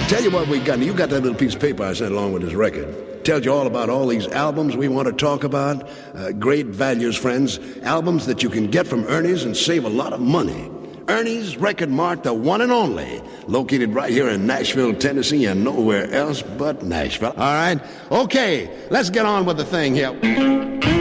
Tell you what we got. You got that little piece of paper I sent along with this record. Tells you all about all these albums we want to talk about. Great values, friends. Albums that you can get from Ernie's and save a lot of money. Ernie's Record Mart, the one and only. Located right here in Nashville, Tennessee, and nowhere else but Nashville. All right? Okay, let's get on with the thing here.